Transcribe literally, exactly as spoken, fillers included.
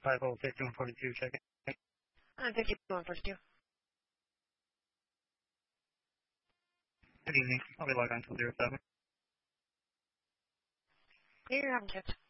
five oh fifty-one forty-two, check it. Uh, thank you, one first two. Good evening. I'll be logged on until zero seven. Here, I'm checked.